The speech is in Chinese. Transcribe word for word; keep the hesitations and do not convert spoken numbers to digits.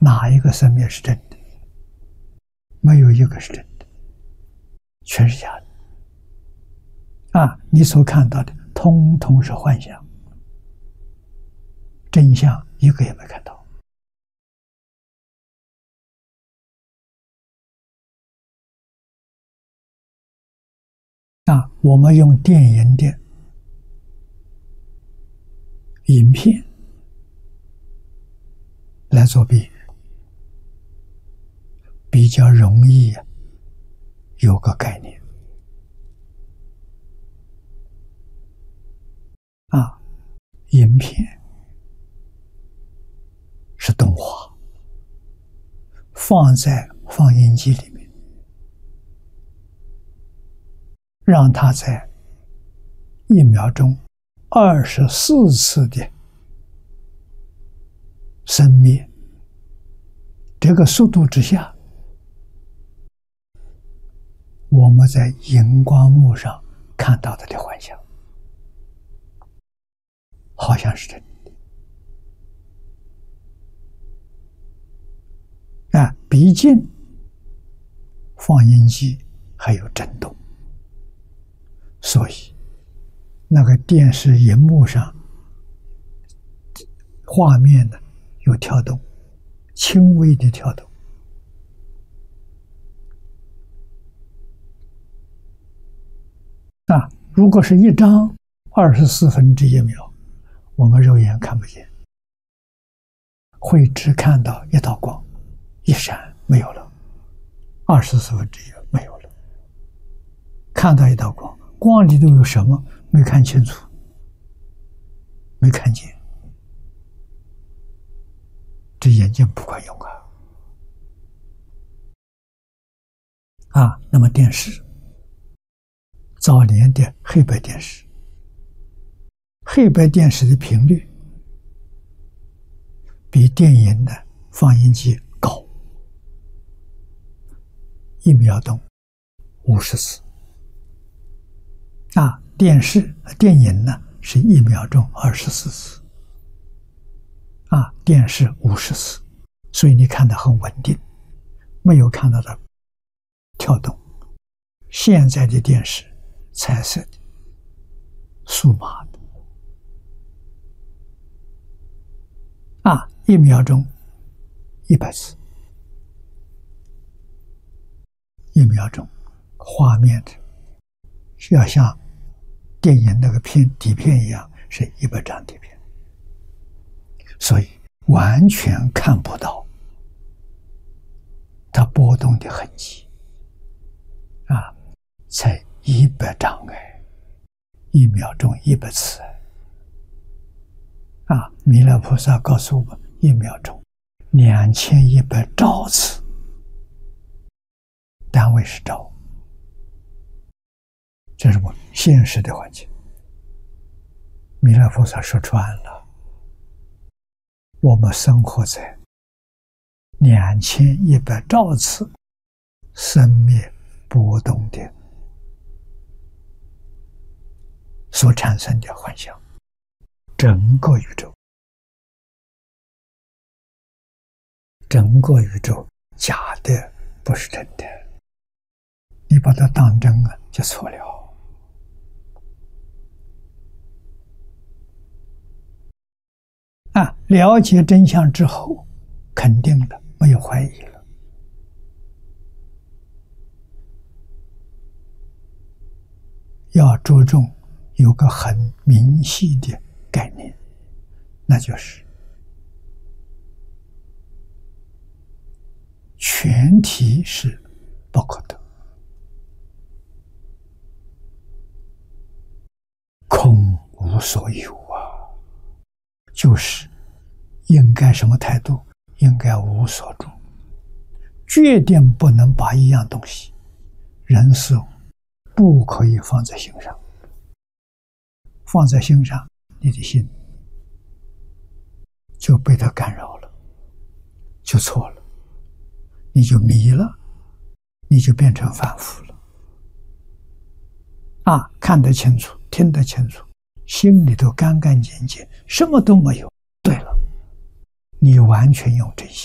哪一个生灭是真的？没有一个是真的，全是假的。啊，你所看到的通通是幻象，真相一个也没看到。啊，我们用电影的影片来做比喻，比较容易有个概念。啊，影片是动画，放在放映机里面，让它在一秒钟二十四次的生灭，这个速度之下，我们在荧光幕上看到的的幻象，好像是真的。啊，毕竟放映机还有震动，所以那个电视荧幕上画面呢有跳动，轻微的跳动。啊，如果是一张二十四分之一秒，我们肉眼看不见，会只看到一道光，一闪没有了，二十四分之一没有了。看到一道光，光里头有什么没看清楚，没看见，这眼睛不管用啊！啊，那么电视，早年的黑白电视，黑白电视的频率比电影的放映机高，一秒钟五十次。啊，电视电影呢是一秒钟二十四次。啊，电视五十次，所以你看得很稳定，没有看到的跳动。现在的电视彩色的、数码的，啊，一秒钟一百次，一秒钟画面是要像电影那个片底片一样，是一百张底片，所以完全看不到它波动的痕迹。啊，才一百张哎，一秒钟一百次啊！弥勒菩萨告诉我们，一秒钟两千一百兆次，单位是兆，这是我们现实的环境。弥勒菩萨说穿了，我们生活在两千一百兆次生灭波动的所产生的幻象，整个宇宙，整个宇宙假的不是真的，你把它当真啊，就错了。啊，了解真相之后，肯定的，没有怀疑了。要着重有个很明细的概念，那就是全体是不可得，空无所有啊，就是应该什么态度？应该无所住，决定不能把一样东西，人事物不可以放在心上，放在心上，你的心就被它干扰了，就错了，你就迷了，你就变成凡夫了。啊，看得清楚，听得清楚，心里头干干净净，什么都没有。对了，你完全用真心。